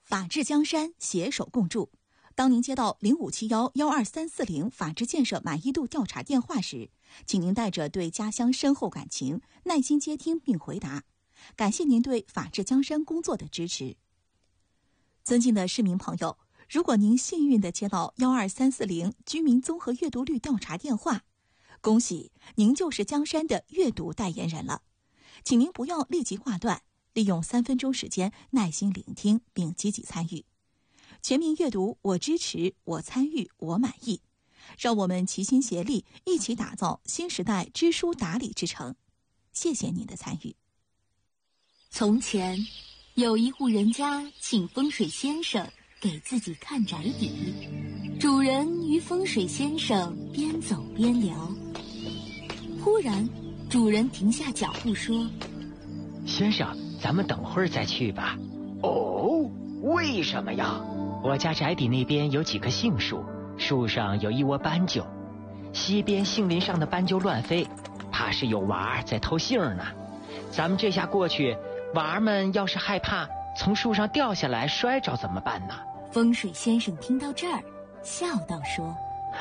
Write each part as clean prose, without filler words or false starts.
法治江山，携手共筑。当您接到0571-12340法治建设满意度调查电话时，请您带着对家乡深厚感情，耐心接听并回答。感谢您对法治江山工作的支持。尊敬的市民朋友，如果您幸运地接到12340居民综合阅读率调查电话，恭喜您就是江山的阅读代言人了。请您不要立即挂断，利用3分钟时间耐心聆听并积极参与。全民阅读，我支持，我参与，我满意。让我们齐心协力，一起打造新时代知书达理之城。谢谢您的参与。 从前，有一户人家请风水先生给自己看宅邸。主人与风水先生边走边聊，忽然，主人停下脚步说：“ 先生，咱们等会儿再去吧。”“ 哦，为什么呀？”“ 我家宅邸那边有几棵杏树，树上有一窝斑鸠，西边杏林上的斑鸠乱飞，怕是有娃儿在偷杏呢。咱们这下过去，娃儿们要是害怕从树上掉下来摔着怎么办呢？” 风水先生听到这儿，笑道说：“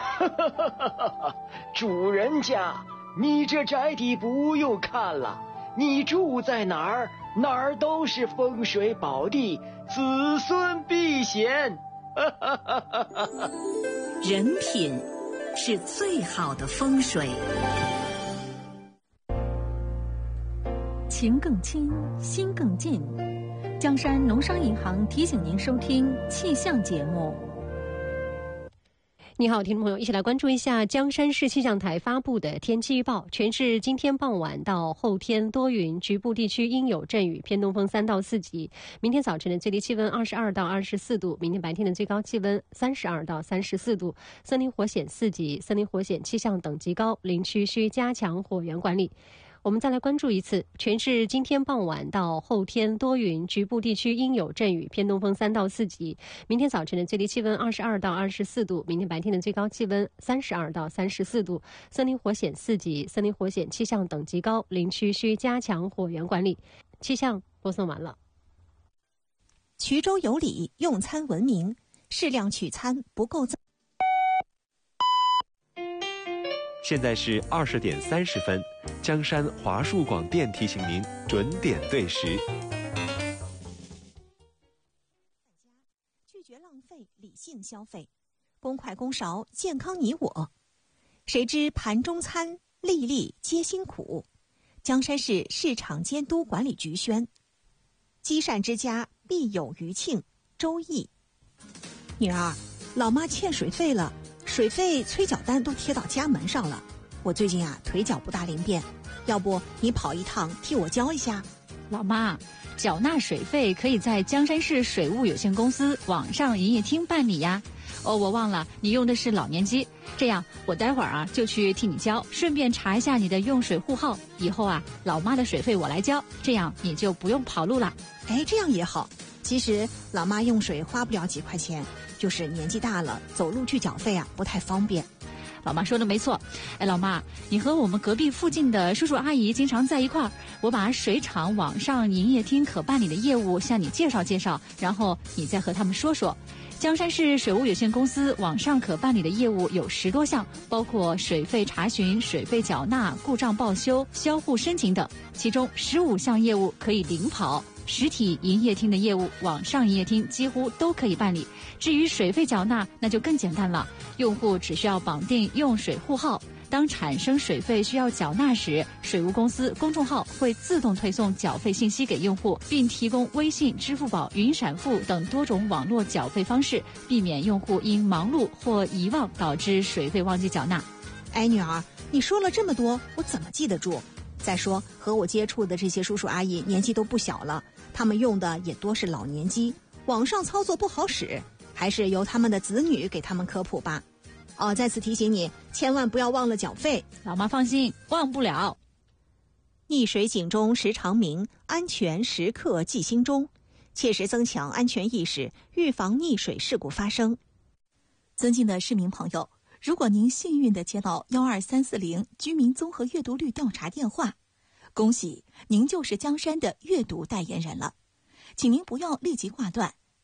主人家，你这宅邸不用看了，你住在哪儿，哪儿都是风水宝地，子孙必显。” 人品是最好的风水。 情更亲，心更近。江山农商银行提醒您收听气象节目。 你好，听众朋友，一起来关注一下江山市气象台发布的天气预报。全市今天傍晚到后天多云，局部地区应有阵雨，偏东风3到4级。明天早晨的最低气温22到24度，明天白天的最高气温32到34度。森林火险4级，森林火险气象等级高，林区需加强火源管理。我们再来关注一次，全市今天傍晚到后天多云，局部地区应有阵雨，偏东风3到4级。明天早晨的最低气温22到24度，明天白天的最高气温32到34度。森林火险4级，森林火险气象等级高，林区需加强火源管理。气象播送完了。 衢州有礼，用餐文明，适量取餐不够赞。 现在是20点30分，江山华数广电提醒您准点对时。 拒绝浪费，理性消费，公筷公勺，健康你我。谁知盘中餐，粒粒皆辛苦。江山市市场监督管理局宣：积善之家必有余庆。周易。女儿，老妈欠水费了。水费催缴单都贴到家门上了，我最近腿脚不大灵便，要不你跑一趟替我交一下？ 老妈，缴纳水费可以在江山市水务有限公司网上营业厅办理呀。哦，我忘了你用的是老年机，这样我待会儿就去替你交，顺便查一下你的用水户号，以后老妈的水费我来交，这样你就不用跑路了。 哎，这样也好。其实老妈用水花不了几块钱，就是年纪大了，走路去缴费不太方便。 老妈说的没错。哎，老妈，你和我们隔壁附近的叔叔阿姨经常在一块儿，我把水厂网上营业厅可办理的业务向你介绍介绍，然后你再和他们说说。江山市水务有限公司网上可办理的业务有10多项，包括水费查询、水费缴纳、故障报修、销户申请等，其中15项业务可以零跑。实体营业厅的业务，网上营业厅几乎都可以办理。至于水费缴纳，那就更简单了，用户只需要绑定用水户号，当产生水费需要缴纳时，水务公司公众号会自动推送缴费信息给用户，并提供微信、支付宝、云闪付等多种网络缴费方式，避免用户因忙碌或遗忘导致水费忘记缴纳。 哎，女儿，你说了这么多，我怎么记得住？再说和我接触的这些叔叔阿姨年纪都不小了，他们用的也多是老年机，网上操作不好使，还是由他们的子女给他们科普吧。再次提醒你，千万不要忘了缴费。 老妈放心，忘不了。 溺水警钟时常鸣，安全时刻记心中，切实增强安全意识，预防溺水事故发生。尊敬的市民朋友，如果您幸运地接到12340居民综合阅读率调查电话，恭喜您就是江山的阅读代言人了。请您不要立即挂断，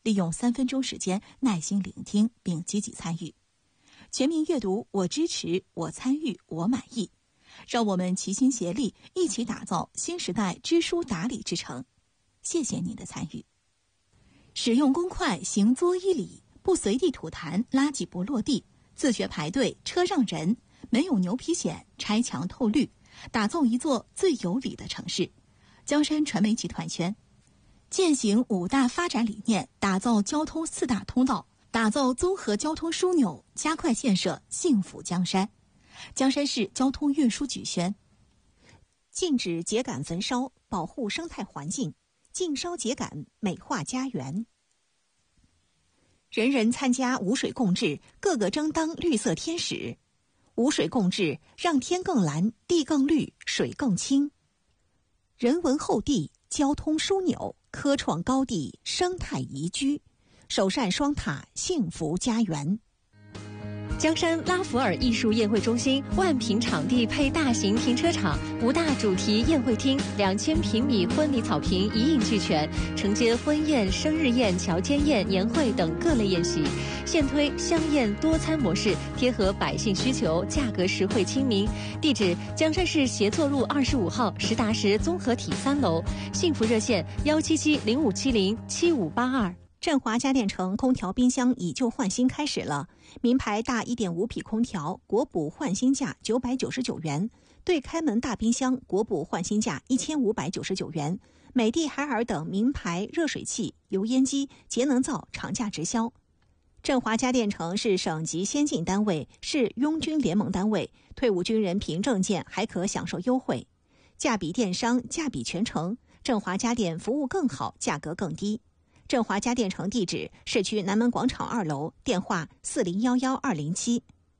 利用3分钟时间耐心聆听并积极参与。全民阅读，我支持，我参与，我满意。让我们齐心协力，一起打造新时代知书达理之城。谢谢您的参与。使用公筷，行作一礼，不随地吐痰，垃圾不落地，自觉排队，车让人，没有牛皮癣，拆墙透绿，打造一座最有礼的城市。江山传媒集团宣，践行5大发展理念，打造交通4大通道，打造综合交通枢纽，加快建设幸福江山。江山市交通运输局宣， 禁止秸秆焚烧，保护生态环境，禁烧秸秆，美化家园。人人参加无水共治，个个争当绿色天使。无水共治，让天更蓝，地更绿，水更清。人文厚地，交通枢纽，科创高地，生态宜居，首善双塔，幸福家园。 江山拉弗尔艺术宴会中心万平场地配大型停车场，5大主题宴会厅，2000平米婚礼草坪一应俱全，承接婚宴、生日宴、乔间宴、年会等各类宴席。现推香宴多餐模式，贴合百姓需求，价格实惠亲民。地址：江山市协作路25号实达实综合体3楼。幸福热线17705707582。 振华家电城空调冰箱以旧换新开始了，名牌大 1.5 匹空调国补换新价999元，对开门大冰箱国补换新价1599元，美的海尔等名牌热水器、油烟机、节能灶厂价直销。振华家电城是省级先进单位，是拥军联盟单位，退伍军人凭证件还可享受优惠，价比电商，价比全城。振华家电服务更好，价格更低。振华家电城地址：市区南门广场2楼，电话4011-207。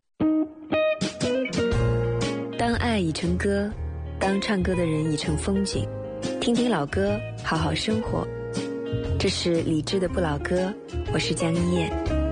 当爱已成歌，当唱歌的人已成风景，听听老歌，好好生活。这是理智的不老歌，我是江一燕。